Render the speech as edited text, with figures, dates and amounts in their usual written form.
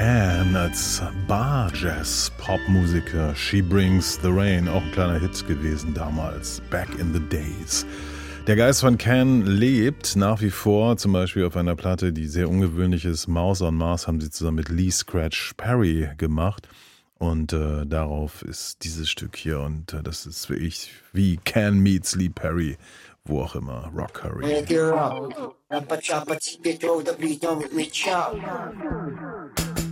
Can als Bar-Jazz-Pop-Musiker. She Brings the Rain, auch ein kleiner Hit gewesen damals, back in the days. Der Geist von Can lebt nach wie vor, zum Beispiel auf einer Platte, die sehr ungewöhnlich ist. Mouse on Mars haben sie zusammen mit Lee Scratch Perry gemacht. Und darauf ist dieses Stück hier. Und das ist für ich wie Can meets Lee Perry, wo auch immer. Rock Curry.